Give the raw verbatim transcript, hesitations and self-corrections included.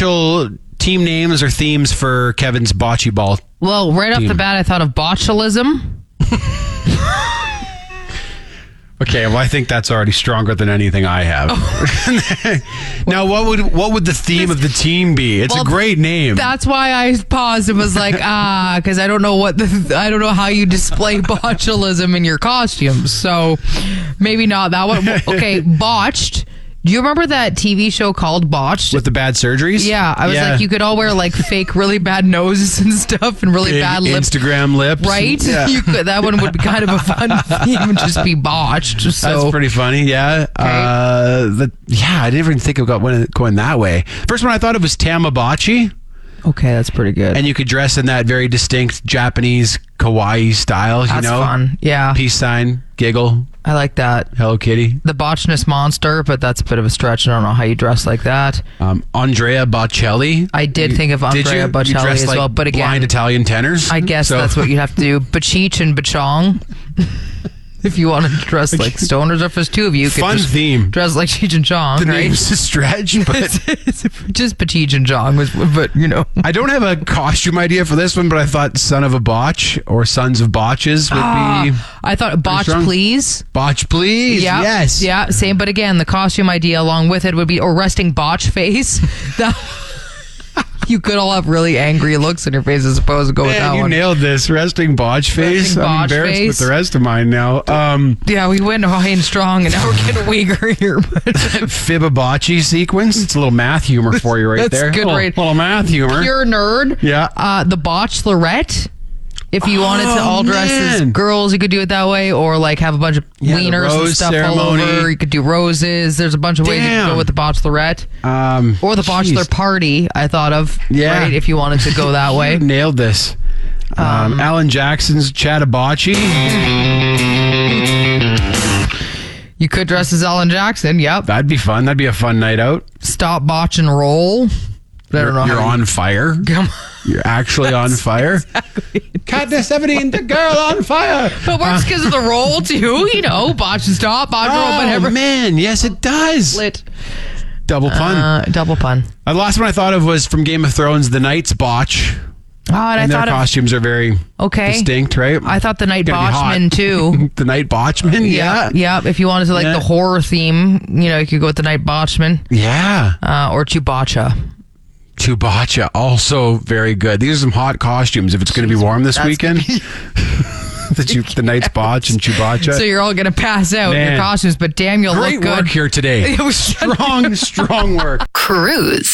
potential team names or themes for Kevin's bocce ball. Well, right team. off the bat, I thought of botulism. Okay, well, I think that's already stronger than anything I have. Oh. Now, what would what would the theme of the team be? It's well, a great name. That's why I paused and was like, ah, because I don't know what the I don't know how you display botulism in your costumes. So maybe not that one. Okay, botched. Do you remember that T V show called Botched? With the bad surgeries? Yeah. I was yeah. like, you could all wear like fake, really bad noses and stuff and really Big bad lips. Instagram lips. Right? Yeah. You could, that one would be kind of a fun theme and just be botched. So. That's pretty funny, yeah. Okay. Uh, the, yeah, I didn't even think of going, going that way. First one I thought of was Tamagotchi. Okay, that's pretty good. And you could dress in that very distinct Japanese kawaii style, you that's know? That's fun, yeah. Peace sign, giggle. I like that. Hello Kitty. The Botchness Monster, but that's a bit of a stretch. I don't know how you dress like that. Um, Andrea Bocelli. I did you, think of Andrea Bocelli you as like well, but again, blind Italian tenors. I guess so. That's what you have to do. Bachich and Bachong. If you want to dress like stoners, or if there's two of you, you could fun just theme. Dress like Cheech and Chong, the right? The name's a stretch, but it's, it's just Cheech and Chong was, but you know, I don't have a costume idea for this one, but I thought Son of a Botch or Sons of Botches would ah, be. I thought Botch Please. Botch Please. Yeah, yes. Yeah. Same, but again, the costume idea along with it would be or resting Botch face. That. You could all have really angry looks on your face as opposed to go Man, with that you one. You nailed this. Resting botch face. Resting I'm botch embarrassed face. with the rest of mine now. Um, yeah, we went high and strong, and now we're getting weaker here. Fibonacci sequence. It's a little math humor for you right That's there. Good, little, right? little math humor. Pure nerd. Yeah. Uh, the Botchlorette. If you oh, wanted to all dress man. as girls, you could do it that way, or like have a bunch of yeah, wieners and stuff ceremony. all over. You could do roses. There's a bunch of Damn. ways you could go with the Bachelorette. Um, or the geez. Bachelor Party, I thought of. Yeah. Right, if you wanted to go that way. Nailed this. Um, um, Alan Jackson's Chattabachi. You could dress as Alan Jackson, yep. That'd be fun. That'd be a fun night out. Stop, Botch, and Roll. I don't you're know you're how on you... fire. Come on. You're actually on fire. Exactly. Katniss Everdeen, the girl on fire. But it works because uh, of the roll too. You know, Botch and Stop, Botch oh, Roll, whatever. Man, yes, it does. Lit. Double pun. Uh, double pun. Uh, the last one I thought of was from Game of Thrones, the Knight's Botch. Oh, and, and I their thought costumes of, are very okay. distinct, right? I thought the Night Botchman too. The Night Botchman, yeah. Yeah, if you wanted to like yeah. the horror theme, you know, you could go with the Night Botchman. Yeah. Uh, or Chewbacca. Chewbacca, also very good. These are some hot costumes if it's going to be warm this That's weekend. the, chew, the Knight's Botch and Chewbacca. So you're all going to pass out in your costumes, but damn, you'll Great look good. Great work here today. It was strong, strong work. Cruise.